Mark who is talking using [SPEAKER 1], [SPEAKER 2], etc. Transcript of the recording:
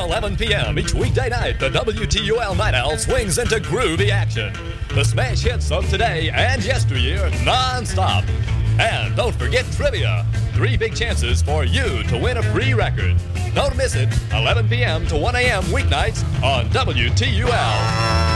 [SPEAKER 1] 11 p.m. each weekday night, the WTUL Night Owl swings into groovy action. The smash hits of today and yesteryear non-stop. And don't forget trivia. 3 big chances for you to win a free record. Don't miss it, 11 p.m. to 1 a.m. weeknights on WTUL.